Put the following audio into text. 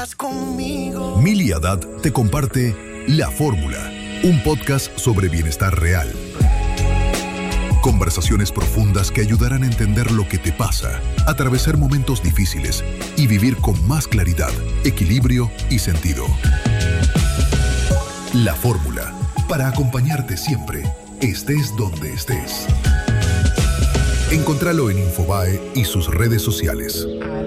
estás conmigo. Mili Haddad te comparte La Fórmula, un podcast sobre bienestar real. Conversaciones profundas que ayudarán a entender lo que te pasa, atravesar momentos difíciles y vivir con más claridad, equilibrio y sentido. La Fórmula, para acompañarte siempre, estés donde estés. Encontralo en Infobae y sus redes sociales.